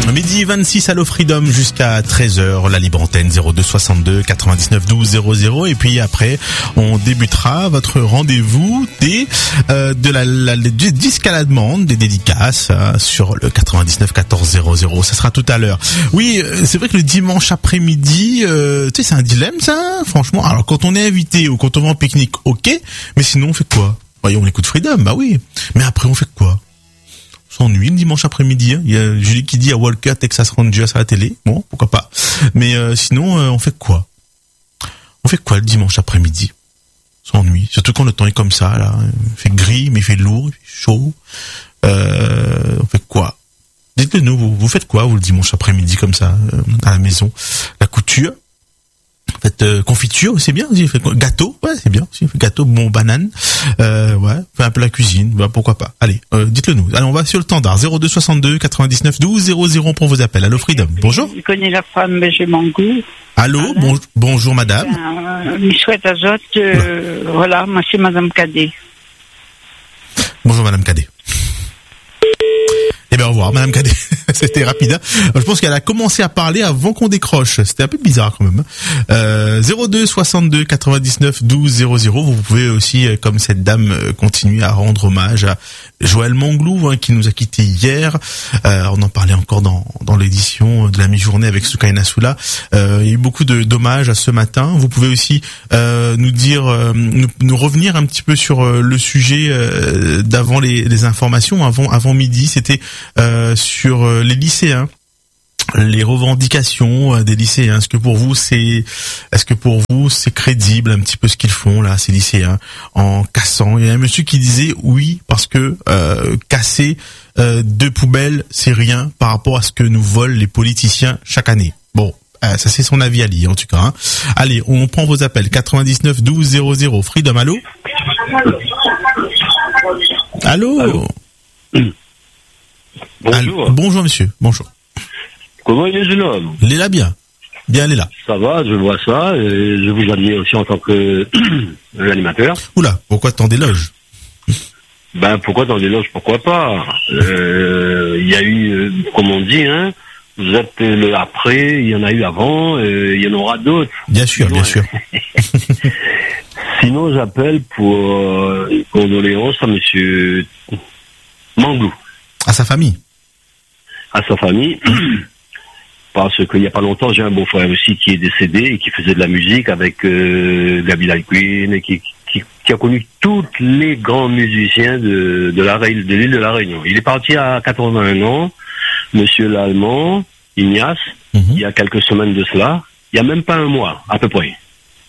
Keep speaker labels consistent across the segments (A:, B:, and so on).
A: Midi 26 à Freedom jusqu'à 13h, la libre antenne 02 62 99 12 00. Et puis après, on débutera votre rendez-vous des disques à la demande, des dédicaces sur le 99 14 00. Ça sera tout à l'heure. Oui, c'est vrai que le dimanche après-midi, tu sais, c'est un dilemme ça, franchement. Alors quand on est invité ou quand on va en pique-nique, ok, mais sinon on fait quoi? Voyons, on écoute Freedom, bah oui. Mais après on fait quoi? S'ennuie le dimanche après-midi, hein. Il y a Julie qui dit à Walker Texas Rangers à la télé. Bon, pourquoi pas. Mais sinon, on fait quoi? On fait quoi le dimanche après-midi? S'ennuie. Surtout quand le temps est comme ça, là. Il fait gris, mais il fait lourd, il fait chaud. On fait quoi? Dites-le nous, vous faites quoi, vous, le dimanche après-midi, comme ça, à la maison? La couture? En fait, confiture, c'est bien aussi. Gâteau, ouais, c'est bien aussi. Gâteau, bon, banane, ouais. Fait un peu la cuisine, bah, pourquoi pas. Allez, dites-le nous. Allez, on va sur le standard 02 62 99 12 00 pour vos appels. Allô, Freedom. Bonjour.
B: Je connais la femme, mais j'ai mon goût.
A: Allô, bonjour madame.
B: Michouette Azote, voilà, moi c'est madame Cadet.
A: Bonjour madame Cadet. Eh bien, au revoir, madame Cadet. C'était rapide, hein. Je pense qu'elle a commencé à parler avant qu'on décroche. C'était un peu bizarre, quand même. 02 62 99 12 00. Vous pouvez aussi, comme cette dame, continuer à rendre hommage à Joël Manglou, hein, qui nous a quittés hier. On en parlait encore dans l'édition de la mi-journée avec Soukaina Soula. Il y a eu beaucoup d'hommages à ce matin. Vous pouvez aussi, nous dire, nous revenir un petit peu sur le sujet, d'avant les informations, avant midi. C'était, sur les lycéens, les revendications des lycéens. Est-ce que pour vous c'est crédible un petit peu ce qu'ils font là, ces lycéens, en cassant? Il y a un monsieur qui disait oui, parce que casser 2 poubelles, c'est rien par rapport à ce que nous volent les politiciens chaque année. Bon, ça c'est son avis à lui en tout cas, hein. Allez, on prend vos appels. 99 12 00. Freedom, allô? Allô?
C: Bonjour.
A: Bonjour monsieur, bonjour.
C: Comment il est, jeune homme?
A: Il est là bien. Bien, elle est là.
C: Ça va, je vois ça, et je vous admire aussi en tant que animateur.
A: Oula, pourquoi tant d'éloges?
C: Ben, pourquoi tant d'éloges? Pourquoi pas? Il y a eu, comme on dit, hein, vous êtes le après, il y en a eu avant, il y en aura d'autres.
A: Bien sûr, bien sûr.
C: Sinon, j'appelle pour une condoléance à monsieur Manglou.
A: À sa famille.
C: À sa famille. Parce qu'il n'y a pas longtemps, j'ai un beau-frère aussi qui est décédé et qui faisait de la musique avec Gaby Queen et qui a connu tous les grands musiciens de l'île de la Réunion. Il est parti à 81 ans, monsieur l'Allemand, Ignace, il y a quelques semaines de cela, il n'y a même pas un mois, à peu près,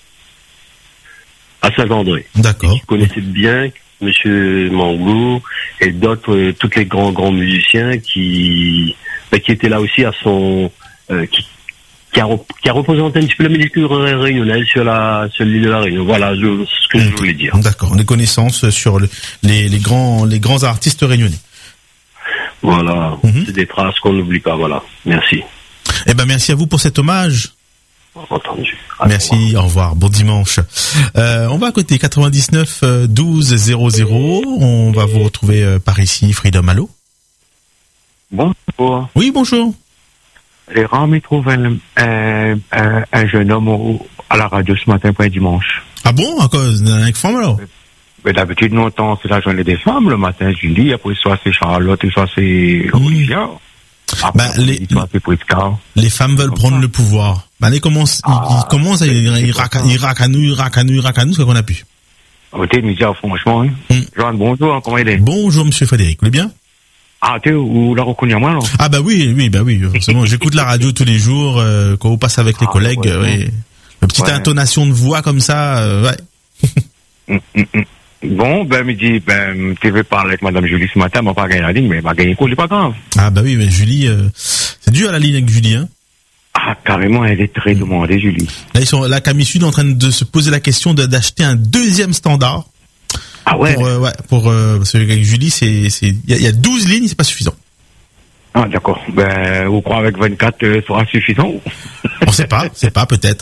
C: à Saint-André.
A: D'accord.
C: Il connaissait bien monsieur Manglou et d'autres, tous les grands musiciens qui étaient là aussi à son, qui a représenté un petit peu la musique réunionnaise sur l'île de la Réunion. Voilà ce que je voulais dire.
A: D'accord. Des connaissances sur les grands artistes réunionnais.
C: Voilà. C'est des traces qu'on n'oublie pas. Voilà. Merci.
A: Eh ben, merci à vous pour cet hommage.
C: Entendu.
A: Merci, au revoir, bon dimanche. On va à côté, 99 12 00. On va vous retrouver par ici, Freedom, allô?
D: Bonjour.
A: Oui, bonjour.
D: J'ai ramené trouvé un jeune homme à la radio ce matin pour un dimanche.
A: Ah bon? À cause d'un femme alors?
D: Mais d'habitude, longtemps, c'est la journée des femmes, le matin, Julie, après soit c'est Charlotte, et soit c'est Olivia.
A: Bah, les femmes veulent prendre le pouvoir. Bah, ils commencent ils racanouillent, ce qu'on a pu.
D: Écoutez, nous dire franchement, hein. Joanne, bonjour, comment il est?
A: Bonjour, monsieur Frédéric, vous allez bien?
D: Ah, vous la reconnaissez à moi, alors?
A: Ah, bah oui, forcément, j'écoute la radio tous les jours, quand vous passez avec les collègues, oui. Une petite intonation de voix comme ça, ouais.
D: Bon, tu veux parler avec madame Julie ce matin, elle m'a pas gagné la ligne, mais elle m'a gagné quoi, c'est pas grave.
A: Ah, bah oui, mais Julie, c'est dur à la ligne avec Julie, hein.
D: Ah, carrément, elle est très demandée, Julie.
A: Là, Camille Sud est en train de se poser la question d'acheter un deuxième standard.
D: Ah ouais?
A: Parce qu'avec Julie, il y a 12 lignes, c'est pas suffisant.
D: Ah, d'accord. Vous croyez avec 24 sera suffisant?
A: On sait pas, peut-être.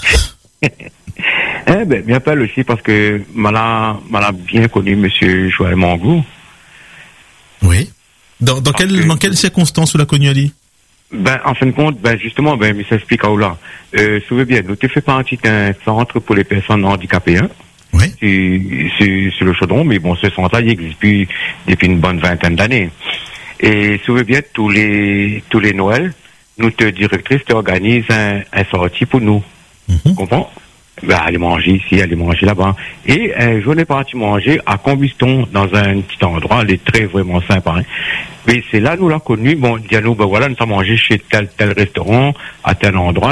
D: Bien pas aussi, parce que m'a bien connu monsieur Joël Manglou.
A: Oui. Dans quelles circonstances vous l'a connu, Ali?
D: Ben, en fin de compte, ben, justement, ben, mais ça explique à Oula. Souvenez bien, nous t'ai fait partie d'un centre pour les personnes handicapées, hein.
A: Oui.
D: C'est le Chaudron, mais bon, ce centre-là, il existe depuis une bonne vingtaine d'années. Et souvenez bien, tous les Noëls, notre directrice organise un sortie pour nous. Tu comprends? Ben, aller manger ici, aller manger là-bas. Et un jour, on est parti manger à Combuston, dans un petit endroit, elle est très vraiment sympa. Hein. Mais c'est là, nous l'a connu, bon, dit à nous, ben voilà, nous sommes mangé chez tel restaurant, à tel endroit,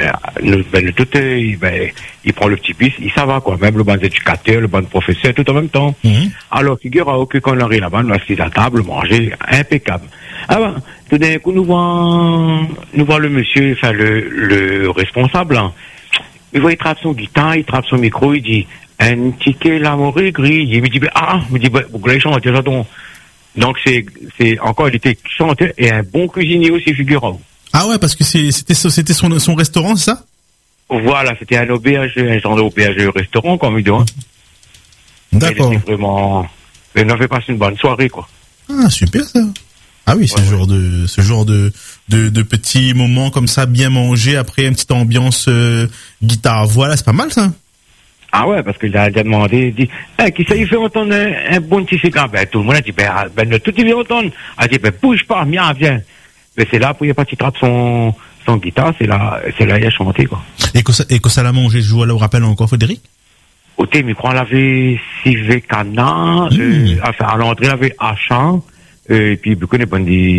D: il prend le petit bus, il s'en va, quoi. Même le bon éducateur, le bon professeur, tout en même temps. Alors, figure-toi que quand on arrive là-bas, nous assis à la table, manger, impeccable. Ah ben, tout d'un coup, nous voit le monsieur, enfin, le responsable, hein. Il voit, il trappe son guitare, il trappe son micro, il dit, un ticket l'amour gris. Il me dit, vous voulez chanter ça donc. Donc c'est encore, il était chanteur et un bon cuisinier aussi, figurant.
A: Ah ouais, parce que c'était son restaurant, c'est ça?
D: Voilà, c'était un auberge, un genre d'auberge restaurant, comme il dit. Hein.
A: D'accord.
D: C'était vraiment, il avait passé une bonne soirée, quoi.
A: Ah, super, ça. Ah oui, ce genre de petits moments comme ça, bien mangés, après une petite ambiance guitare. Voilà, c'est pas mal, ça.
D: Ah ouais, parce qu'il a demandé, il dit, qui ça y fait entendre un bon petit cigare? Ben, tout le monde a dit, tout il veut entendre. Il a dit, bouge pas, viens. Mais c'est là, pour il a parti trappe son guitare, c'est là, il a chanté, quoi.
A: Et que ça l'a mangé, je vous le rappelle encore, Frédéric?
D: Au thé, il avait Civé Cana, enfin, à l'entrée, il avait Achat, et puis, beaucoup de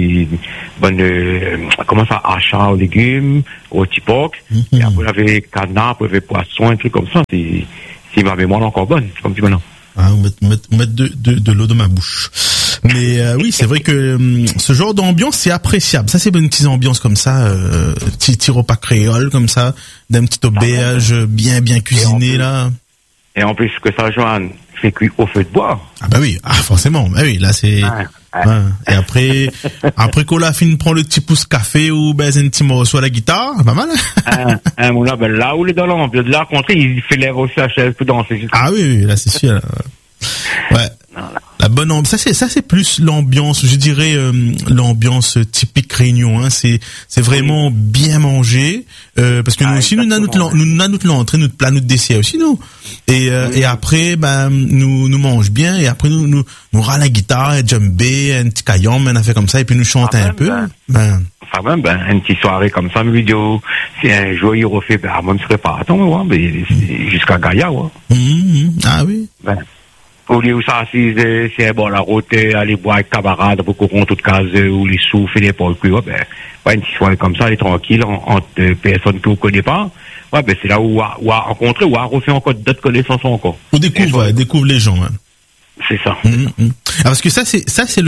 D: comment ça, achat aux légumes, aux petits porcs, et après, il avait Cana, après, il avait poisson, un truc comme ça, si ma mémoire est encore bonne, comme tu maintenant.
A: Ah, mettre de l'eau dans ma bouche. Mais oui, c'est vrai que ce genre d'ambiance, c'est appréciable. Ça, c'est une petite ambiance comme ça, petit repas créole comme ça, d'un petit auberge bien cuisiné là.
D: Et en plus que ça, Joanne, fait cuire au feu de bois.
A: Ah bah oui, forcément. Bah oui, là c'est. Ouais. Et après qu'on l'a fini prend le petit pouce café ou un petit morceau à la guitare, pas mal.
D: Là où il est dans l'ambiance, de là contre il fait lèvres aussi à chaise pour danser.
A: Ah oui, là c'est sûr. Là. Ouais. La bonne ambiance, ça c'est plus l'ambiance, je dirais l'ambiance typique Réunion. Hein. C'est vraiment bien manger, parce que nous aussi nous avons notre entrée, notre plat, notre dessert aussi nous. Et après nous mange bien et après nous râle la guitare, djembé, un petit caillon, on a fait comme ça et puis nous chante un peu.
D: Enfin même une petite soirée comme ça, une vidéo, c'est un jour il refait, moi je serais pas attends, mais jusqu'à Gaïa, ouais.
A: Ah oui.
D: Au lieu où ça, c'est bon, la route, aller boire avec camarades, pour qu'on toute case, ou les souffles, les pauvres, une petite soirée comme ça, elle est tranquille, entre personnes que vous connaissez pas. Ouais, c'est là où on a rencontré, où on a refait encore d'autres connaissances encore.
A: On découvre les gens, hein.
D: C'est ça.
A: Ah, parce que ça c'est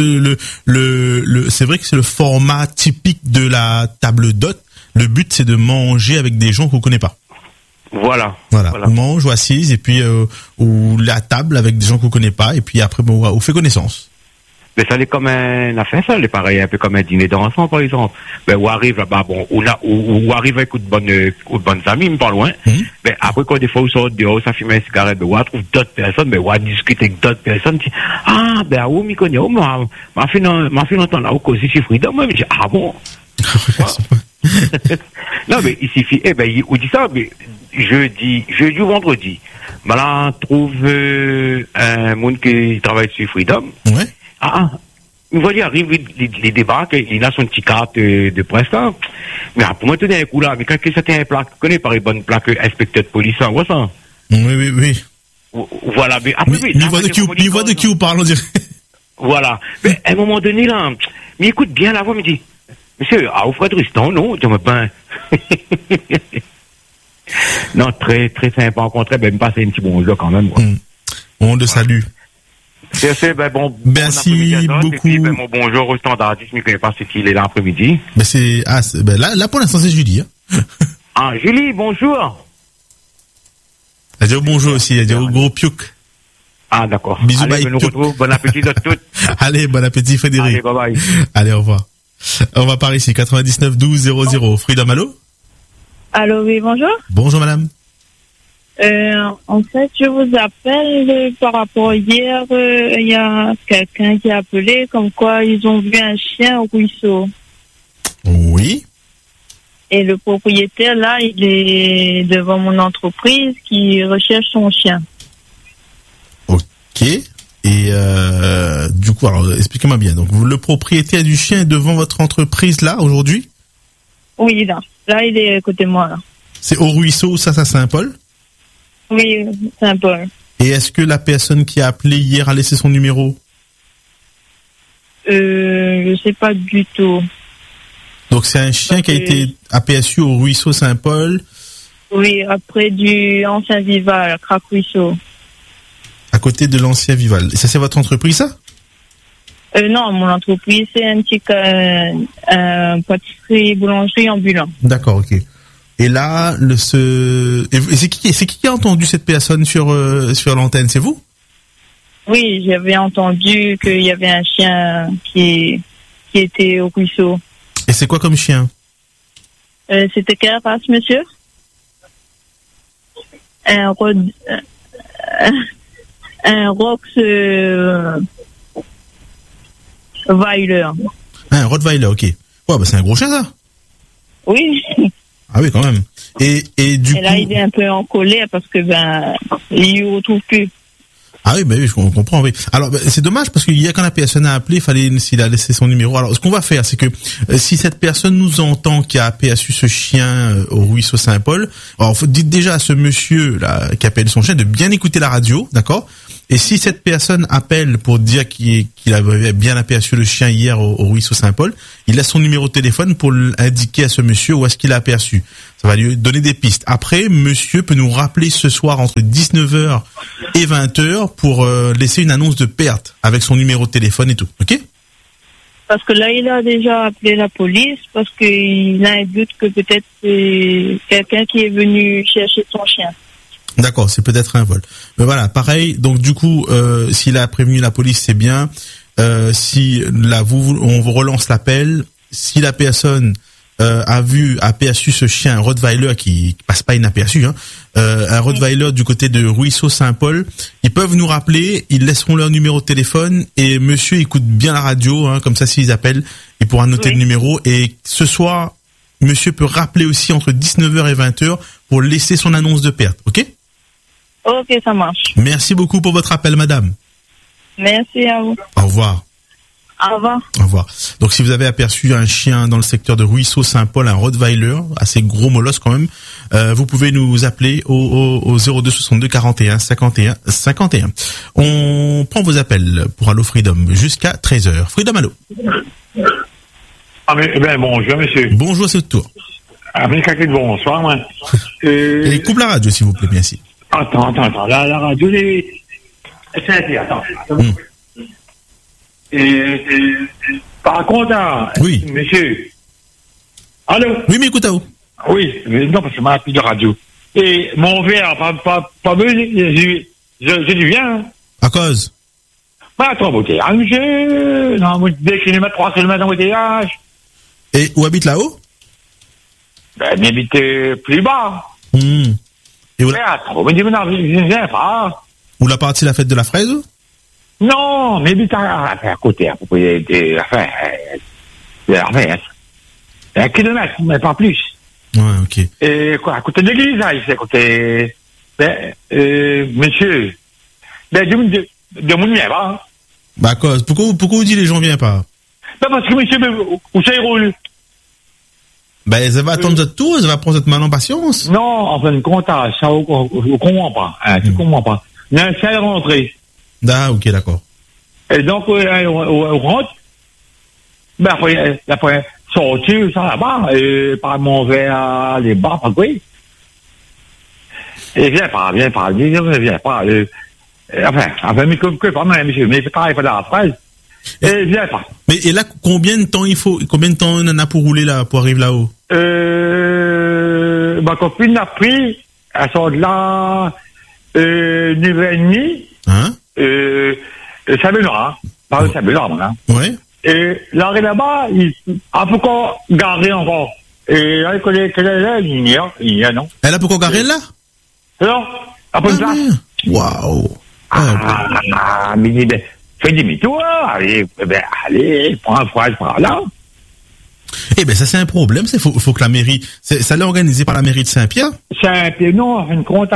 A: c'est vrai que c'est le format typique de la table d'hôte. Le but, c'est de manger avec des gens qu'on connaît pas.
D: Voilà.
A: On mange ou assise et puis ou la table avec des gens qu'on connaît pas et puis après on fait connaissance.
D: Mais ça est comme un affaire, ça est pareil, un peu comme un dîner dansant par exemple. Où arrive là-bas, où arrive avec de bonnes amies, pas loin. Mais après quand des fois on sort dehors, ça fume une cigarette, on trouve d'autres personnes, on discute avec d'autres personnes, où m'y connaît, m'a fait entendre là, au cause c'est Freedom, moi, je dis, ah bon. Non, mais il suffit, on dit ça, mais jeudi ou vendredi, là, on trouve un monde qui travaille sur Freedom.
A: Ouais.
D: Une fois, il arrive, il débarque, il a son petit carte de presse, là. Mais pour moi, tout d'un coup, là, mais quand c'était un plaque, tu connais par une bonne plaque, inspecteur de police, on voit ça.
A: Oui.
D: Voilà, mais après,
A: il voit de qui on parle, on dirait.
D: Voilà. Mais à un moment donné, là, mais écoute bien la voix, me dit, monsieur, Alfred Tristan, non? Je me non, très, très sympa rencontré, me passer un petit bonjour quand même, quoi.
A: On le salue.
D: C'est
A: merci beaucoup.
D: Mon bonjour au standardiste, mais je ne connais pas ce qu'il est là l'après-midi.
A: Là pour l'instant c'est Julie.
D: Hein. Julie, bonjour.
A: Elle dit bonjour aussi, elle dit au gros piouk.
D: D'accord.
A: Bisous,
D: allez,
A: bye.
D: Nous retrouve. Bon appétit à toutes.
A: Allez, bon appétit Frédéric.
D: Allez, bye bye.
A: Allez, au revoir. On va par ici, 99 12 00. Freedom, allô?
B: Allô, oui, bonjour.
A: Bonjour madame.
B: En fait, je vous appelle par rapport hier, il y a quelqu'un qui a appelé comme quoi ils ont vu un chien au ruisseau.
A: Oui.
B: Et le propriétaire, là, il est devant mon entreprise qui recherche son chien.
A: Ok. Et du coup, alors expliquez-moi bien. Donc, le propriétaire du chien est devant votre entreprise là aujourd'hui?
B: Oui, là. Là, il est à côté de moi, là.
A: C'est au Ruisseau, ça Saint-Paul?
B: Oui, Saint-Paul.
A: Et est-ce que la personne qui a appelé hier a laissé son numéro?
B: Je sais pas du tout.
A: Donc c'est un chien qui a été à PSU au Ruisseau Saint-Paul?
B: Oui, après du ancien Vival, Crac-Ruisseau.
A: À côté de l'ancien Vival. Et ça, c'est votre entreprise, ça?
B: Non, mon entreprise, c'est un petit pâtisserie, boulangerie ambulant.
A: D'accord, ok. Et là, et c'est qui a entendu cette personne sur l'antenne? C'est vous?
B: Oui, j'avais entendu qu'il y avait un chien qui était au ruisseau.
A: Et c'est quoi comme chien?
B: C'était quelle race, monsieur? Un Rox Weiler.
A: Un Rottweiler, ok. Ouais, bah c'est un gros chien, ça.
B: Oui.
A: Ah oui, quand même. Et du coup...
B: Et là, il est un peu en colère parce que, il ne retrouve plus.
A: Ah oui, oui, je comprends, oui. Alors, c'est dommage parce qu'il y a quand la personne a appelé, s'il a laissé son numéro. Alors, ce qu'on va faire, c'est que si cette personne nous entend qui a appelé ce chien au Ruisseau Saint-Paul, alors dites déjà à ce monsieur là qui appelle son chien de bien écouter la radio, d'accord? Et si cette personne appelle pour dire qu'il avait bien aperçu le chien hier au Ruisseau Saint-Paul, il laisse son numéro de téléphone pour indiquer à ce monsieur où est-ce qu'il a aperçu. Ça va lui donner des pistes. Après, monsieur peut nous rappeler ce soir entre 19h et 20h pour laisser une annonce de perte avec son numéro de téléphone et tout. Ok?
B: Parce que là, il a déjà appelé la police parce qu'il a un doute que peut-être c'est quelqu'un qui est venu chercher son chien.
A: D'accord, c'est peut-être un vol. Mais voilà, pareil. Donc du coup, s'il a prévenu la police, c'est bien. Si là, on vous relance l'appel. Si la personne a aperçu ce chien, un Rottweiler qui passe pas inaperçu, un Rottweiler du côté de Ruisseau Saint-Paul, ils peuvent nous rappeler. Ils laisseront leur numéro de téléphone et monsieur écoute bien la radio, comme ça s'ils appellent, il pourra noter le numéro. Et ce soir, monsieur peut rappeler aussi entre 19h et 20h pour laisser son annonce de perte. Ok?
B: Ok, ça marche.
A: Merci beaucoup pour votre appel, madame.
B: Merci à vous.
A: Au revoir.
B: Au revoir.
A: Au revoir. Donc, si vous avez aperçu un chien dans le secteur de Ruisseau Saint-Paul, un Rottweiler, assez gros molosse quand même, vous pouvez nous appeler au 02 62 41 51 51. On prend vos appels pour Allo Freedom jusqu'à 13h. Freedom, allô.
D: Ah, mais, bonjour, monsieur.
A: Bonjour, c'est votre tour.
D: Ah, mais quelqu'un de bonsoir, moi.
A: Et coupe la radio, s'il vous plaît, merci.
D: Attends. La radio, attends. Par contre,
A: oui.
D: Monsieur. Allô?
A: Oui, mais écoute,
D: oui, mais non, parce que ma plus de radio. Et mon verre, pas besoin, je dis bien.
A: À cause?
D: Bah, 3 embouteillages, monsieur. Non, 2 km, 3 km d'embouteillage.
A: Et où habite là-haut?
D: Ben, j'habite plus bas.
A: Et où
D: trop, mais dis-moi, je ne viens pas.
A: Où la partie de la fête de la fraise?
D: Non, mais j'habite à côté, à propos de la fête. 1 kilomètre, mais pas plus.
A: Ouais, ok.
D: Et quoi, à côté de l'église, là, ici, à côté. Monsieur, de mon lien, pas.
A: Bah, à cause. Pourquoi vous dites les gens viennent pas?
D: Ben, parce que monsieur, où ça y roule?
A: Ben, ça va attendre votre tour, ça va prendre votre mal en patience.
D: Non, en fin de compte, ça, on comprend pas. Tu comprends pas. Il y a un seul rentré.
A: Ah, ok, d'accord.
D: Et donc, on rentre. Ben, après, sortir, ça là-bas, et par mon verre, les bas, pas quoi. Et viens pas. Enfin, mais que pas mal, monsieur, mais il travaille pas dans la fraise. Et viens pas.
A: Mais, et là, combien de temps on en a pour rouler là, pour arriver là-haut?
D: Ma copine a pris, elle sort de là, 9h30.
A: Hein?
D: Saint-Benoît, par le Saint-Benoît, hein.
A: Ouais.
D: Et l'arrêt là-bas, il a pourquoi garer encore. Et là, il connaît il y a, non?
A: Elle a pourquoi garer là?
D: Non, après ça.
A: Waouh.
D: Mais fais demi-tour, allez, prends un froid, prends là.
A: Eh ben ça c'est un problème, faut que la mairie, ça l'est organisé par la mairie de Saint-Pierre.
E: Saint-Pierre, non, en fin de compte,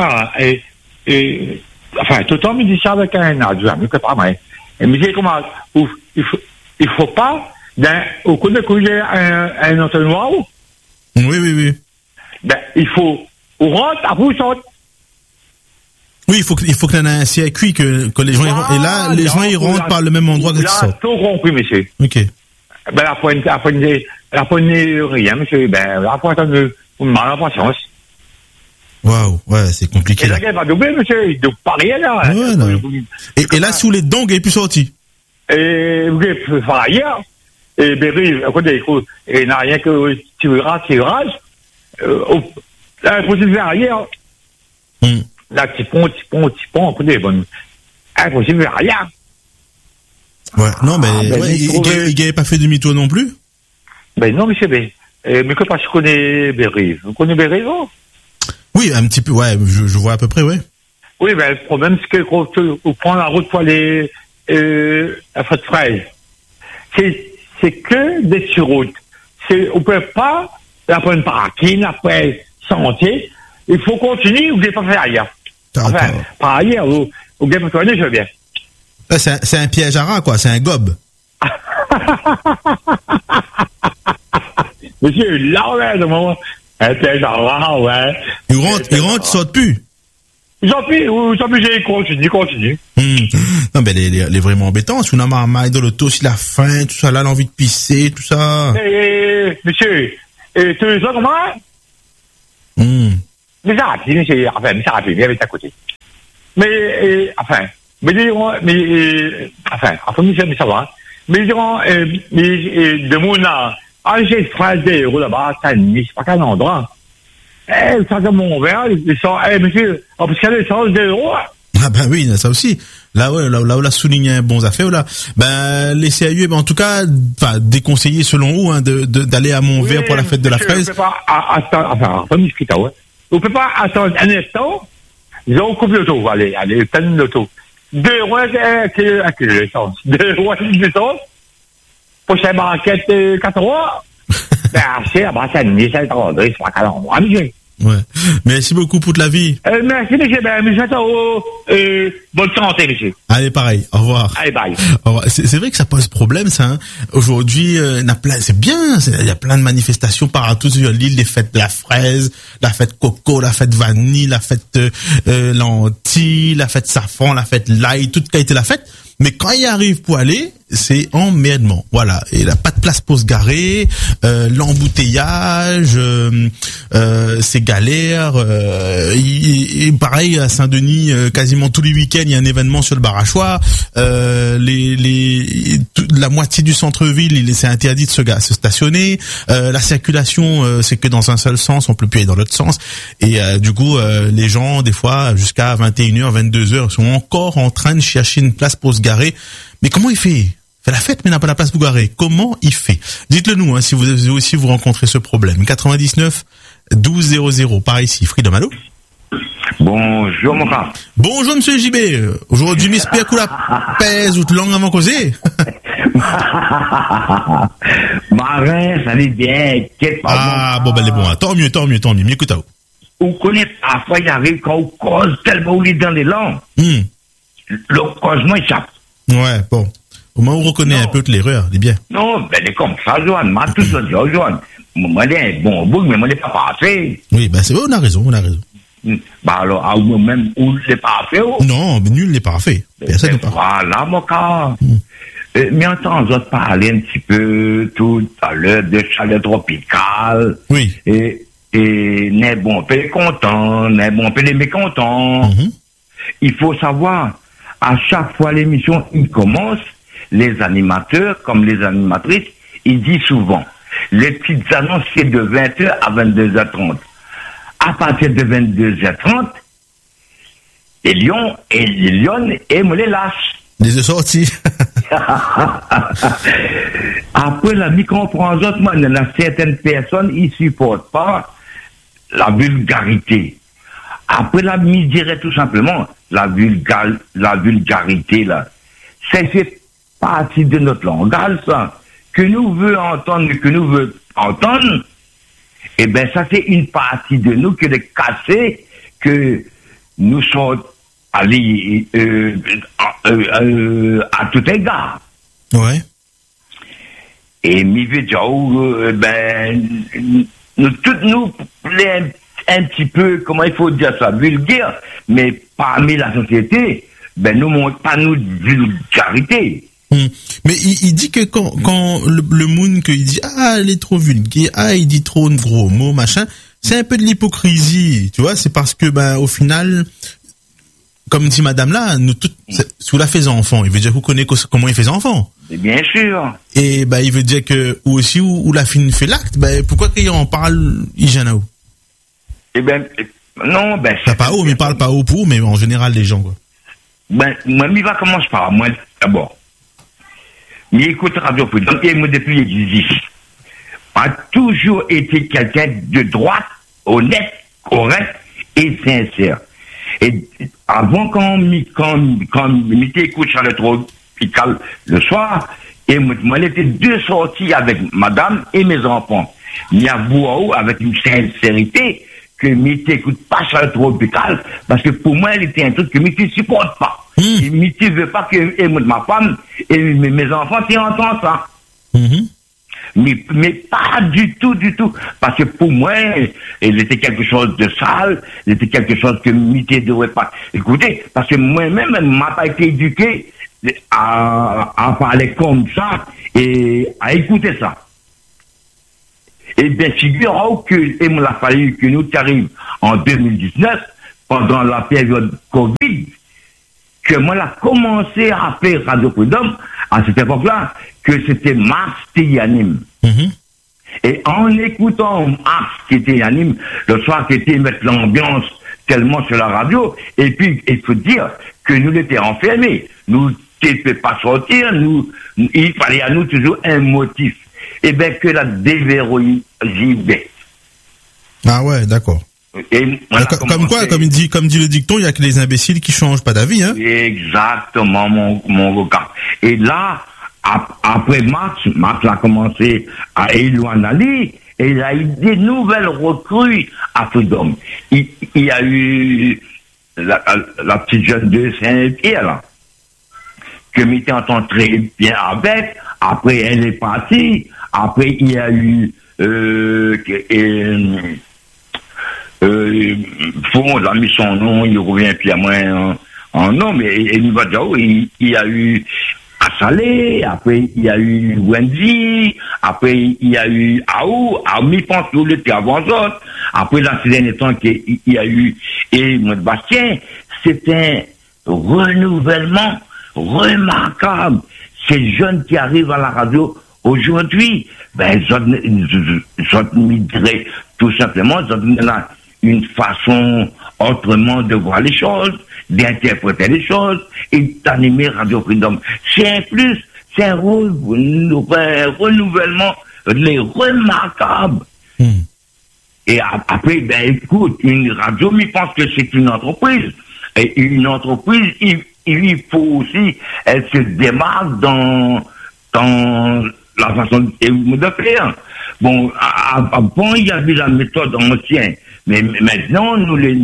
E: enfin, tout le temps, me dit ça avec un adjoint, mais que pas mal. Et me dit comment, il faut pas, au coup de couler un entonnoir.
A: Oui.
E: Ben, il faut, on rentre, après on sort.
A: Oui, il faut qu'il y ait un circuit que les gens et là, les gens ils rentrent par le même endroit que ils sortent.
E: Tout compris, monsieur.
A: Ok.
E: Ben, la poignée, rien, monsieur. Ben, la poignée, on me demande la patience.
A: Waouh, ouais, c'est compliqué.
E: Et
A: là.
E: la gueule va doubler, monsieur. Il doit pas rien, là.
A: Ouais, non. Et là, sous les dents, il n'est plus sorti.
E: Et, vous pouvez faire ailleurs. Et, ben, écoutez, il n'a rien que tirage. Là, il faut se faire ailleurs. Là, petit pont, écoutez, bon. Il faut se faire ailleurs.
A: Ouais, non, mais il n'avait pas fait du mytho non plus.
E: Ben non, monsieur B. Mais que parce que je connais Bérive. Vous connaissez Bérive, non?
A: Oui, un petit peu, ouais, je vois à peu près, ouais.
E: Oui, ben le problème, c'est que quand on prend la route pour aller à Fête Fraise, c'est que des surroutes. On peut pas, après une parking, après sentier, il faut continuer ou ne pas faire ailleurs. Enfin, par ailleurs, vous ne pouvez pas tourner, je veux bien.
A: Là, c'est un piège à rat, quoi, c'est un gobe.
E: Monsieur, là, ouais, de moment, un piège à rat, ouais.
A: Il rentre, il saute plus.
E: Ils sont obligés, continue.
A: Non, mais les vraiment embêtants, si on a marmaille dans l'auto, si la faim, tout ça, là, l'envie de pisser, tout ça.
E: Monsieur, tu le sais comment? Mais ça rapide, monsieur, enfin, mais ça rapide, viens avec à côté. Mais, enfin, monsieur, mais ça va. Mais diront, de mon là, j'ai 13 € là-bas, c'est pas qu'un endroit. Ça de mon verre, ils sont, monsieur, parce qu'il y a des choses de €.
A: Ah ben oui, ça aussi. Là, ouais, là où la souligne un bon affaire, là. Ben, les CAU, ben, en tout cas, enfin, déconseillé selon vous, hein, d'aller à Montvert pour la fête de la fraise.
E: On peut pas attendre, on peut pas attendre un instant. Ils ont coupé l'auto, allez, tenez l'auto. 2 € à quelle l'essence? 2 € l'essence? Prochaine banquette, 4 €. Ben, c'est la banquette, c'est pas qu'à l'endroit, monsieur.
A: Ouais. Merci beaucoup pour la vie.
E: Merci, monsieur. Ben, monsieur, bonne santé, monsieur.
A: Allez, pareil. Au revoir.
E: Allez, bye.
A: Au revoir. C'est vrai que ça pose problème, ça, hein. Aujourd'hui, c'est bien. Il y a plein de manifestations partout sur l'île, les fêtes de la fraise, la fête coco, la fête vanille, la fête, lentilles, la fête safran, la fête l'ail, toute qualité la fête. Mais quand il arrive pour aller, c'est emmerdement. Voilà. Et il n'a pas de place pour se garer, l'embouteillage, c'est galère. Pareil, à Saint-Denis, quasiment tous les week-ends, il y a un événement sur le Barachois. La moitié du centre-ville, c'est interdit de se stationner. La circulation, c'est que dans un seul sens, on peut plus aller dans l'autre sens. Et du coup, les gens, des fois, jusqu'à 21h, 22h, sont encore en train de chercher une place pour se garer. Mais comment il fait la fête mais n'a pas la place pour garer. Comment il fait? Dites-le nous, hein, si vous avez aussi vous rencontrez ce problème. 99 12 00 par ici. Freedom, allô?
F: Bonjour mon frère.
A: Bonjour monsieur JB. Aujourd'hui m'espère que la pèse ou langue avant causer.
F: Marin, ça va bien.
A: Ah bon ben les bons. Tant mieux. M'écoute à vous.
F: On connaît parfois il arrive quand on cause tellement on est dans les langues. Le causement échappe.
A: Ouais, bon. Au moins, on reconnaît un peu que l'erreur, c'est bien.
F: Non, ben, c'est comme ça, Joanne. M'a tout ça dit, Joanne. Moi, j'ai bon bout, mais moi, je l'ai pas passé.
A: Oui, ben, c'est vrai, on a raison.
F: Bah, alors, même, où je l'ai pas fait,
A: Non, mais nul n'est pas fait. Personne n'est pas fait.
F: Voilà, mon cas. Mais entends, je parler un petit peu tout à l'heure de chaleur tropicale.
A: Oui.
F: Et n'est bon, peu les contents, n'est bon, peu les mécontents. Il faut savoir, à chaque fois l'émission, il commence, les animateurs, comme les animatrices, ils disent souvent, les petites annonces, c'est de 20h à 22h30. À partir de 22h30, et Lyon, et me les lâche.
A: Les deux sorties.
F: Après, la mi-compréhension, il y a certaines personnes, ils supportent pas la vulgarité. Après, la mise dirait tout simplement, la vulgarité, là, c'est partie de notre langage, ça, que nous veut entendre, que nous veut entendre, eh ben, ça, c'est une partie de nous que de casser, que nous sommes allés, à tout égard.
A: Ouais.
F: Et mi veut dire, ben, nous toutes nous un petit peu, comment il faut dire ça, vulgaire, mais parmi la société, ben nous montre pas nous vulgarité.
A: Mais il dit que quand le monde que il dit elle est trop vulgaire, il dit trop de gros mots machin, c'est un peu de l'hypocrisie, tu vois, c'est parce que ben au final, comme dit madame là, nous toutes sous la faisant enfant, il veut dire que vous connaissez comment il faisait enfant.
F: Bien sûr.
A: Et ben il veut dire que ou aussi où la fille fait l'acte, ben pourquoi qu'il en parle Ijanao?
F: Eh ben non, ben
A: ça pas haut, mais parle pas haut pour, mais en général les gens quoi.
F: Ben moi il va commencer par moi d'abord. Il écoute Radio Prud'homme et moi depuis l'existence a toujours été quelqu'un de droite, honnête, correct et sincère. Et avant quand m'écoute Charlotte Tropical le soir, et moi j'étais deux sorties avec madame et mes enfants. Il y a vous avec une sincérité que m'écoute pas Charlotte Tropical parce que pour moi elle était un truc que m'écoute supporte pas. Et Miti veut pas que ma femme et mes enfants entendent ça. Mais pas du tout. Parce que pour moi, il était quelque chose de sale, il était quelque chose que Miti ne devrait pas écouter. Parce que moi-même, elle m'a pas été éduqué à parler comme ça et à écouter ça. Et bien, figure que, il m'a fallu que nous arrivions en 2019, pendant la période Covid, que moi, j'ai commencé à faire Radio Prud'homme à cette époque-là, que c'était Mars qui anime. Et en écoutant Mars qui était anime, le soir qui était mettre l'ambiance tellement sur la radio, et puis il faut dire que nous l'étions enfermés. Nous ne pouvions pas sortir, il fallait à nous toujours un motif. Et bien que la déverrouillée.
A: Ah ouais, d'accord.
F: Et
A: comme quoi, comme dit le dicton, il y a que les imbéciles qui changent pas d'avis, hein.
F: Exactement, mon regard. Et là, après Max a commencé à éloigner, et il a eu des nouvelles recrues à Prud'homme. Il y a eu la petite jeune de Saint-Pierre, là, que m'était entendu très bien avec. Après, elle est partie. Après, il y a eu, Fond, il a mis son nom, il revient plus à moi en nom, mais il y a eu Assalé, après il y a eu Wendy, après il y a eu Aou, je pense que l'été avant autres, après dans ces derniers temps qu'il y a eu et Bastien, c'est un renouvellement remarquable. Ces jeunes qui arrivent à la radio aujourd'hui, ben, je dirais tout simplement, une façon autrement de voir les choses, d'interpréter les choses et d'animer Radio Prud'homme. C'est un plus, c'est un renouvellement remarquable. Et après, ben écoute, une radio, je pense que c'est une entreprise. Et une entreprise, il faut aussi, elle se démarque dans la façon de faire. Bon, avant, il y avait la méthode ancienne. Mais maintenant,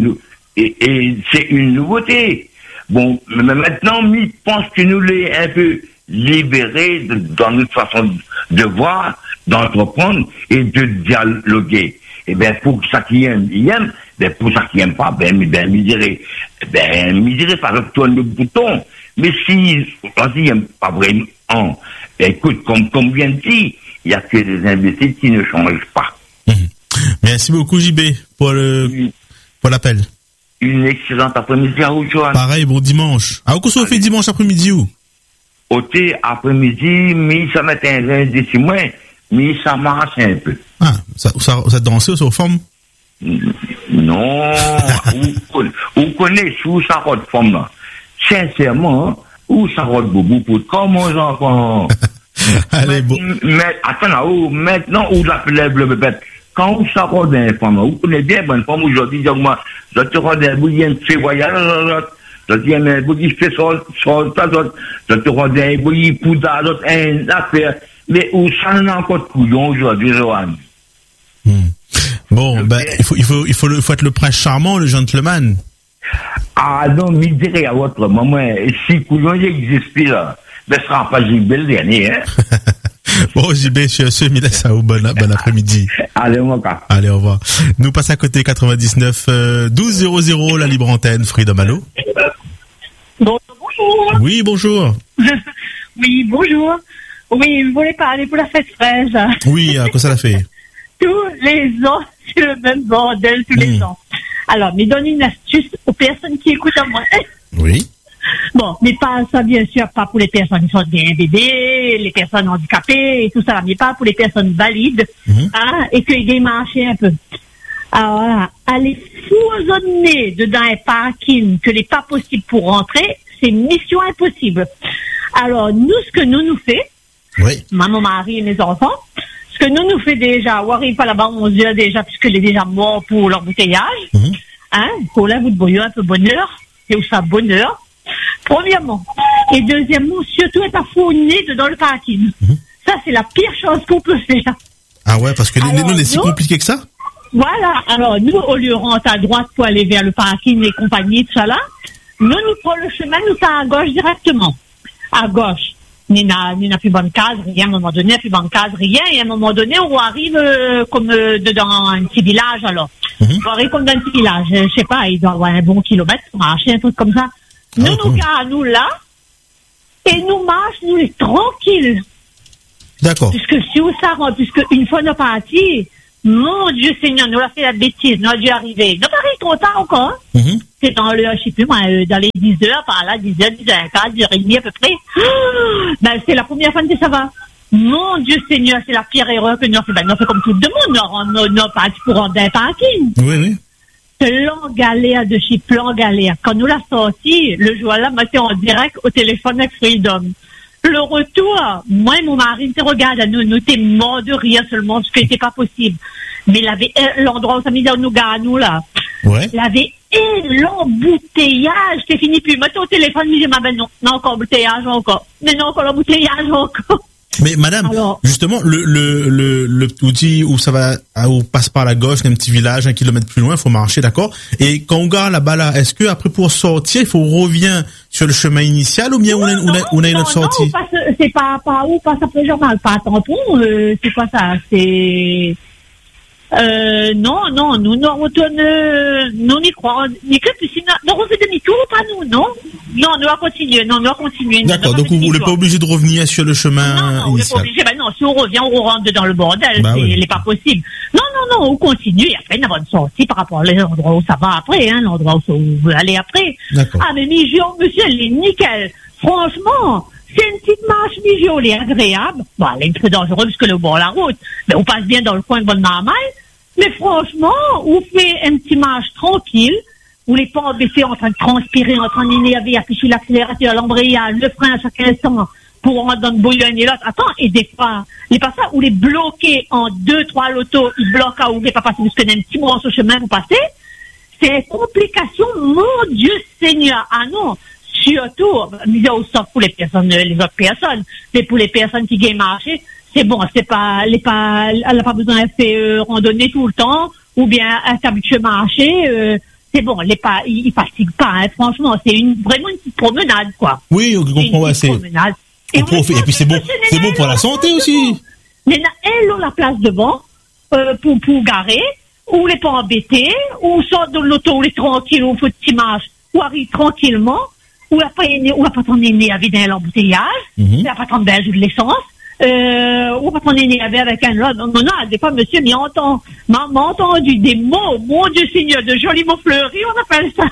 F: et c'est une nouveauté. Bon, mais maintenant, je pense que nous les un peu libérés dans notre façon de voir, d'entreprendre et de dialoguer. Et bien, pour ça qui aime, il aime. Ben, pour ça qui aime pas, il dirait pas retourne le bouton. Mais si il n'aime pas vraiment, écoute, comme vient de dire, il y a que des imbéciles qui ne changent pas.
A: Merci beaucoup, JB, pour l'appel.
F: Une excellente après-midi à vous, Joanne.
A: Pareil, bon dimanche. À quoi ça fait dimanche après-midi où?
F: Au thé après-midi, mais ça met un lundi sur moi, mais ça marche un peu.
A: Ah, ça dansait sur forme?
F: Non, vous connaissez où ça rôde forme là. Sincèrement, où ça rôde beaucoup pour comment aux enfants.
A: Allez, bon.
F: Mais, attends, maintenant, où l'appelez le bébête. Quand ça rôde un femme, vous connaissez bien bonne femme aujourd'hui, moi, je te rôde un bouillie, un fait voyage, je dis un bouillie, je fais ça, je te rôde un bouillie, poudre, un affaire. Mais où ça en a encore de couillons aujourd'hui, Johan?
A: Bon, ben, il faut être le prince charmant, le gentleman.
F: Ah non, mais je dirais à votre maman, si couillon n'existe plus là, ben, ce sera pas JB le dernier, hein.
A: Bon, JB, je suis sûr, bon après-midi.
F: Allez, mon gars.
A: Allez, au revoir. Nous passons à côté 99 12 00, la libre antenne, Freedom, allô?
B: Bonjour.
A: Oui, bonjour.
B: Oui, bonjour. Oui, vous voulez parler pour la fête fraise?
A: Oui, quoi ça l'a fait?
B: Tous les ans, c'est le même bordel tous les ans. Alors, mais donne une astuce aux personnes qui écoutent à moi.
A: Oui.
B: Bon, mais pas ça, bien sûr, pas pour les personnes qui sont bien bébés, les personnes handicapées et tout ça, mais pas pour les personnes valides, hein, et qui aient marché un peu. Alors là, aller foisonner dedans un parking que n'est pas possible pour rentrer, c'est mission impossible. Alors, nous, ce que nous fait,
A: oui.
B: Mon mari et mes enfants, ce que nous fait déjà, on arrive pas là-bas, on se dit déjà, puisqu'il est déjà mort pour l'embouteillage, hein, pour là, vous voyez un peu bonheur, et où ça bonheur, premièrement. Et deuxièmement, surtout être affourné dans le parking. Ça, c'est la pire chose qu'on peut faire.
A: Ah ouais, parce que c'est si compliqué que ça?
B: Voilà. Alors, nous, au lieu de rentrer à droite pour aller vers le parking et compagnie, tout ça là, nous prenons le chemin, nous sommes à gauche directement. À gauche. Ni n'a plus bonne case, rien, à un moment donné, plus bonne case, rien, et à un moment donné, on arrive comme dans un petit village, alors. On arrive comme dans un petit village, je sais pas, il doit avoir un bon kilomètre pour marcher, un truc comme ça. Nous garons là, et nous marchons, nous les tranquilles.
A: D'accord.
B: Puisque si on s'arrête, puisque une fois nous partis, mon Dieu Seigneur, nous a fait la bêtise, nous a dû arriver. Nous arrivons trop tard encore. C'est dans le, je sais plus moi, dans les 10 heures, par là, 10 heures, 10 heures, 10 heures et demie à peu près. Ben, c'est la première fois que ça va. Mon Dieu Seigneur, c'est la pire erreur que nous avons fait. Ben, nous avons fait comme tout le monde, nous avons parti pour rendre un parking.
A: Oui.
B: Plan galère de chez plan galère. Quand nous l'a sorti, le jour-là, moi, j'étais en direct au téléphone avec Freedom. Le retour, moi et mon mari, te regarde, nous étions morts de rire seulement, parce que c'était pas possible. Mais il avait l'endroit où ça mis dans nous gars, nous, là.
A: Ouais.
B: Il avait l'embouteillage, c'est fini plus. Moi, au téléphone, je me disais, ben non, encore embouteillage encore. Mais non, encore l'embouteillage encore.
A: Mais madame, alors, justement, le outil où ça va, où on passe par la gauche, un petit village, 1 kilomètre plus loin, il faut marcher, d'accord? Et quand on gare là-bas, là, est-ce que après pour sortir, il faut revient sur le chemin initial ou bien on a une autre sortie?
B: Non, c'est pas où on passe après journal, pas à tampon, c'est pas ça, c'est... non, nous retournons, nous n'y croyons, ni que puis sinon, nous refait demi-tour, pas nous, non? Non, nous allons continuer.
A: D'accord, donc vous n'êtes pas obligé de revenir sur le chemin
B: non,
A: initial.
B: Non, si on revient, on rentre dans le bordel, c'est pas possible. Non, on continue, et après, nous avons une sortie par rapport à l'endroit où ça va après, hein, l'endroit où on veut aller après.
A: D'accord.
B: Ah, mais Mijon, monsieur, elle est nickel. Franchement, c'est une petite marche Mijon, elle est agréable. Bon, elle est un peu dangereuse parce que le bord de la route, mais on passe bien dans le coin de bonne normal. Mais franchement, on fait un petit marche tranquille, où les pas baissés en train de transpirer, en train d'énerver, afficher l'accélérateur, l'embrayage, le frein à chaque instant, pour rentrer dans le bouillon et l'autre. Attends, et des fois, les passages où les bloqués en 2-3 lotos, ils bloquent à ouvrir, pas passer, parce qu'il y a un petit morceau sur le chemin pour passer. C'est une complication, mon Dieu Seigneur. Ah non, surtout, sauf pour les autres personnes, mais pour les personnes qui gagnent marché, c'est bon, elle n'a pas besoin de faire randonnée tout le temps, ou bien elle s'habitue à marcher, c'est bon, il fatigue pas, hein, franchement, c'est vraiment une petite promenade, quoi.
A: Oui, on comprend, ouais, c'est.
B: Promenade.
A: Et puis c'est bon pour la santé aussi.
B: Mais elles ont la place devant, pour garer, ou les pas embêter, ou sortent de l'auto, ou les tranquilles, ou faut petit marche, ou arrive tranquillement, ou la pas attendre né avec un embouteillage, la pas attendre de l'essence, ou pas attendre né avec un lot. Non, des fois, monsieur, m'a entendu des mots, mon Dieu Seigneur, de jolis mots fleuris, on appelle ça.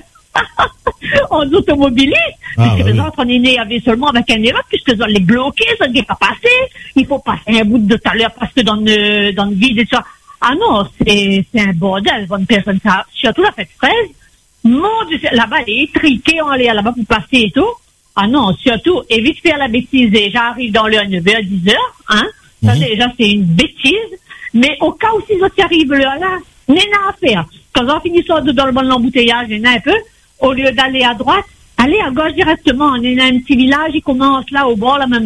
B: En automobiliste, puisque les autres, on est né avec seulement avec un élève, puisque on les bloqués, ça ne n'est pas passé. Il faut passer un bout de tout à l'heure parce que dans le vide et ça. Ah non, c'est un bordel, bonne personne, ça, surtout la fête fraise. Mon Dieu, là-bas, elle est étriquée, on est là-bas pour passer et tout. Ah non, surtout, évite de faire la bêtise, déjà arrive dans le 9h, 10h, hein. Ça, déjà, c'est une bêtise. Mais au cas où si ça arrive là, n'est rien à faire. Quand on finit ça dans le bon embouteillage, il y en a un peu. Au lieu d'aller à droite, aller à gauche directement. On est dans un petit village, il commence là au bord, là, même,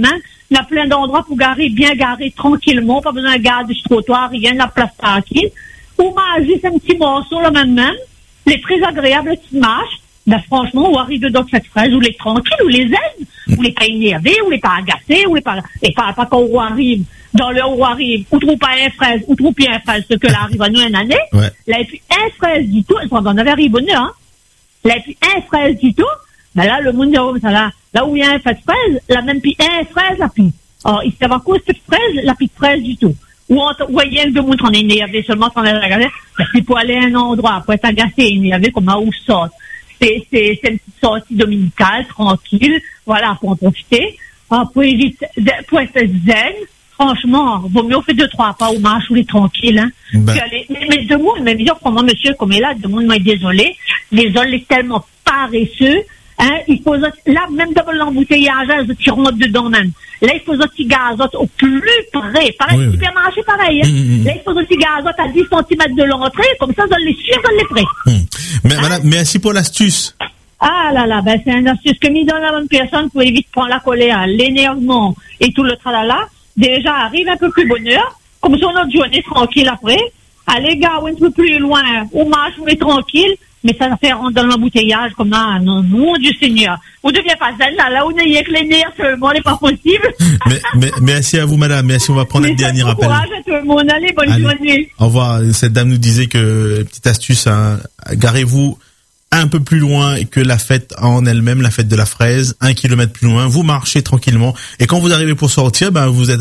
B: Il y a plein d'endroits pour bien garer tranquillement, pas besoin de garder sur trottoir, rien, la place tranquille. Ou manger un petit morceau, là, même, les très agréables petites marches. Ben, franchement, ou arrive dans cette fraise, ou les tranquilles, ou les aides, ou les pas énervés, ou les pas agacés, ou les pas, et pas quand on arrive, dans le où arrive, ou trop pas un fraise, ou trop bien un fraise, ce que là arrive à nous une année.
A: Ouais.
B: Là, et puis, un fraise du tout, on en avait arrivé bonheur, hein. Là, et puis, un fraise du tout, ben là, le monde dit, oh, ça, là où il y a un fait de fraise, là, même puis un fraise, la pis. Alors, il savait quoi, cette fraise, la pis de fraise du tout. Ou on voyait le monde en énervé, seulement sans être agacé, ben, c'est pour aller à un endroit, pour être agacé, énervé, comme un où sort. C'est une petite sortie dominicale, tranquille, voilà, pour en profiter. Pour être zen, franchement, vaut mieux faire 2-3 pas au marche ou les tranquilles, hein.
A: Ben.
B: Mais de monde, mais dire comment monsieur, comme est là, de monde, moi, désolé, les zones, est tellement paresseux, hein, il faut, là, même devant l'embouteillage, tu rentres dedans même. Là, il faut aussi gazote au plus près. Pareil, oui, supermarché, pareil, hein. Là, il faut aussi gazote à 10 cm de l'entrée, comme ça, on les sûrs, on les prêts.
A: Mais madame, merci pour l'astuce.
B: Ah là là, ben c'est une astuce que mis dans la bonne personne pour éviter de prendre la colère, l'énervement et tout le tralala. Déjà, arrive un peu plus bonheur, comme ça, notre journée tranquille après. Allez, gars, un peu plus loin, on marche, on est tranquille, mais ça fait rentrer dans l'embouteillage comme ça, non, nom du Seigneur. On devient pas zen, là, on est avec les nerfs, seulement, c'est pas possible.
A: mais merci à vous, madame, merci, on va prendre un dernier appel.
B: Courage à tout le monde, allez, bonne journée.
A: Au revoir, cette dame nous disait que, petite astuce, hein, garez-vous un peu plus loin que la fête en elle-même, la fête de la fraise, 1 kilomètre plus loin, vous marchez tranquillement, et quand vous arrivez pour sortir, ben, vous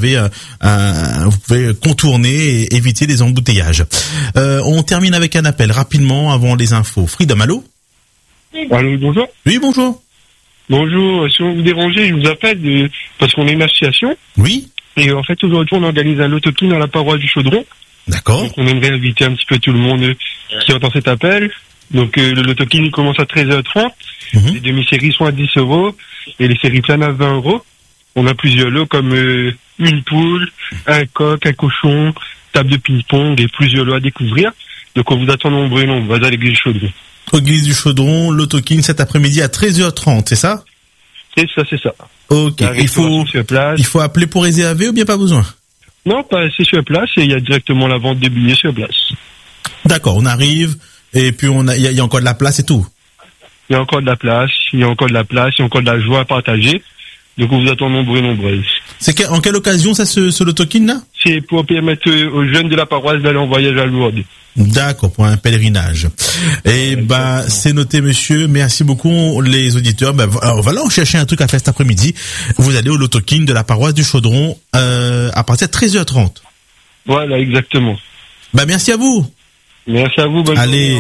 A: pouvez contourner et éviter les embouteillages. On termine avec un appel rapidement avant les infos. Freedom, allô?
G: Allô, bonjour.
A: Oui, bonjour.
G: Bonjour, si vous vous dérangez, je vous appelle parce qu'on est une association.
A: Oui.
G: Et en fait, aujourd'hui, on organise un lotokin à la paroisse du Chaudron.
A: D'accord.
G: Donc, on aimerait inviter un petit peu tout le monde qui entend cet appel. Donc, le lotokin, il commence à 13h30. Les demi-séries sont à 10 € et les séries planes à 20 €. On a plusieurs lots comme une poule, un coq, un cochon, table de ping-pong et plusieurs lots à découvrir. Donc, on vous attend nombreux et nombreux à l'église du Chaudron.
A: Église du Chaudron, lotokin cet après-midi à 13h30, c'est ça?
G: C'est ça.
A: Ok. Il faut appeler pour réserver ou bien pas besoin?
G: Non, c'est sur place et il y a directement la vente des billets sur place.
A: D'accord, on arrive et puis il y a encore de la place et tout.
G: Il y a encore de la place, il y a encore de la joie à partager. Donc on vous attend nombreux et nombreuses.
A: C'est en quelle occasion ça, ce lotokin là?
G: C'est pour permettre aux jeunes de la paroisse d'aller en voyage à Lourdes.
A: D'accord, pour un pèlerinage. Et c'est noté, monsieur. Merci beaucoup, les auditeurs. Alors, voilà, on cherchait un truc à faire cet après-midi. Vous allez au lotokin de la paroisse du Chaudron à partir de 13h30.
G: Voilà, exactement.
A: Merci à vous.
G: Merci à vous, bonne
A: Allez,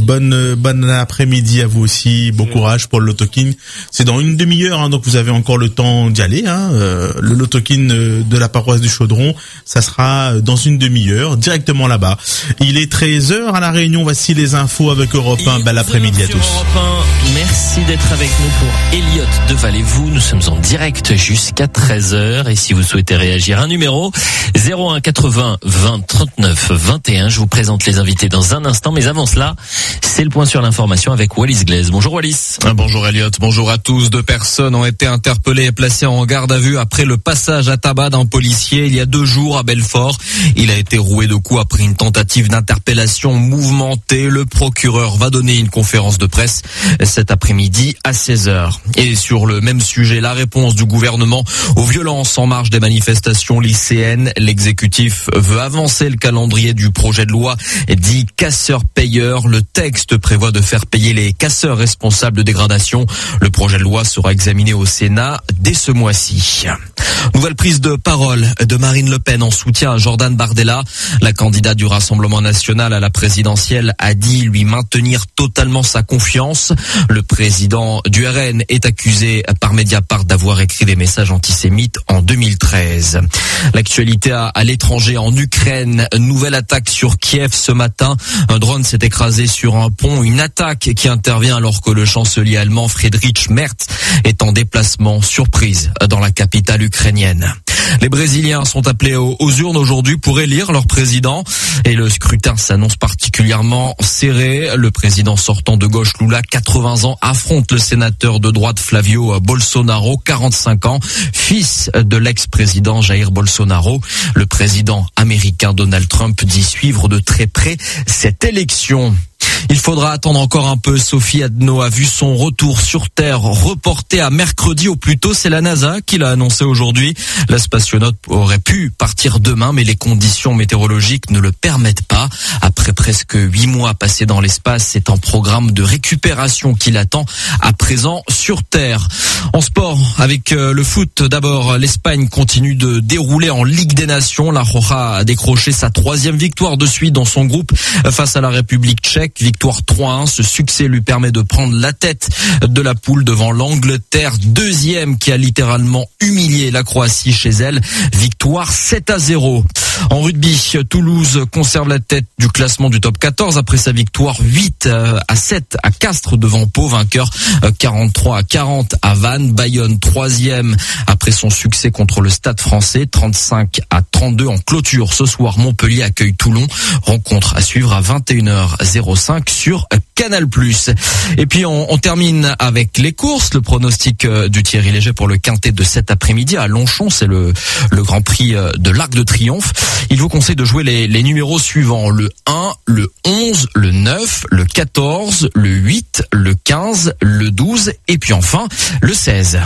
A: bonne après-midi à vous aussi, bon courage pour le lotokin. C'est dans une demi-heure, hein, donc vous avez encore le temps d'y aller. Hein. Le lotokin de la paroisse du Chaudron, ça sera dans une demi-heure, directement là-bas. Il est 13h à La Réunion, voici les infos avec Europe 1. Bel après-midi à tous.
H: Europe 1, merci d'être avec nous pour Elliott de Valez-vous. Nous sommes en direct jusqu'à 13h et si vous souhaitez réagir, un numéro 01 80 20 39 21. Je vous présente les invités dans un instant, mais avant cela, c'est le point sur l'information avec Wallis Glaise. Bonjour Wallis.
I: Bonjour Elliott, bonjour à tous. 2 personnes ont été interpellées et placées en garde à vue après le passage à tabac d'un policier il y a 2 jours à Belfort. Il a été roué de coups après une tentative d'interpellation mouvementée. Le procureur va donner une conférence de presse cet après-midi à 16h. Et sur le même sujet, la réponse du gouvernement aux violences en marge des manifestations lycéennes. L'exécutif veut avancer le calendrier du projet de loi dit casseurs-payeurs. Le texte prévoit de faire payer les casseurs responsables de dégradation. Le projet de loi sera examiné au Sénat dès ce mois-ci. Nouvelle prise de parole de Marine Le Pen en soutien à Jordan Bardella. La candidate du Rassemblement national à la présidentielle a dit lui maintenir totalement sa confiance. Le président du RN est accusé par Mediapart d'avoir écrit des messages antisémites en 2013. L'actualité à l'étranger en Ukraine. Nouvelle attaque sur Kiev ce matin. Un drone s'est écrasé sur un pont. Une attaque qui intervient alors que le chancelier allemand Friedrich Merz est en déplacement surprise dans la capitale ukrainienne. Les Brésiliens sont appelés aux urnes aujourd'hui pour élire leur président et le scrutin s'annonce particulièrement serré. Le président sortant de gauche Lula, 80 ans, affronte le sénateur de droite Flavio Bolsonaro, 45 ans, fils de l'ex-président Jair Bolsonaro. Le président américain Donald Trump dit suivre de très près cette élection. Il faudra attendre encore un peu. Sophie Adno a vu son retour sur Terre reporté à mercredi au plus tôt. C'est la NASA qui l'a annoncé aujourd'hui. La spationaute aurait pu partir demain, mais les conditions météorologiques ne le permettent pas. Après presque 8 mois passés dans l'espace, c'est un programme de récupération qui l'attend à présent sur Terre. En sport, avec le foot, d'abord, l'Espagne continue de dérouler en Ligue des Nations. La Roja a décroché sa 3e victoire de suite dans son groupe face à la République tchèque. Victoire 3-1. Ce succès lui permet de prendre la tête de la poule devant l'Angleterre, 2e, qui a littéralement humilié la Croatie chez elle. Victoire 7-0. En rugby, Toulouse conserve la tête du classement du top 14 après sa victoire 8-7 à Castres devant Pau, vainqueur 43-40 à Vannes. Bayonne 3e après son succès contre le Stade Français, 35-32 en clôture. Ce soir, Montpellier accueille Toulon. Rencontre à suivre à 21h05 sur Canal+. Et puis on termine avec les courses. Le pronostic du Thierry Léger pour le quintet de cet après-midi à Longchamp, c'est le Grand Prix de l'Arc de Triomphe. Il vous conseille de jouer les numéros suivants: le 1, le 11, le 9, le 14, le 8, le 15, le 12 et puis enfin le 16.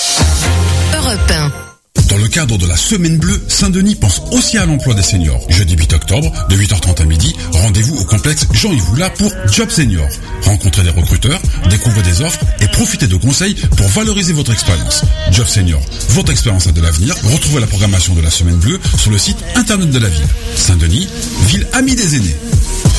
J: Europe 1.
K: Dans le cadre de la Semaine Bleue, Saint-Denis pense aussi à l'emploi des seniors. Jeudi 8 octobre, de 8h30 à midi, rendez-vous au complexe Jean-Yves Voula pour Job Senior. Rencontrez des recruteurs, découvrez des offres et profitez de conseils pour valoriser votre expérience. Job Senior, votre expérience a de l'avenir. Retrouvez la programmation de la Semaine Bleue sur le site internet de la ville. Saint-Denis, ville amie des aînés.